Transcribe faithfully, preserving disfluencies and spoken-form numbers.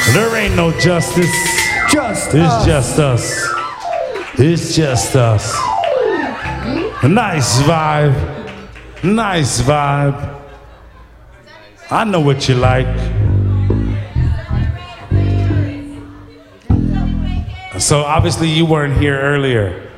There ain't no justice. Just It's us. just us. It's just us. Nice vibe. Nice vibe. I know what you like. So obviously you weren't here earlier.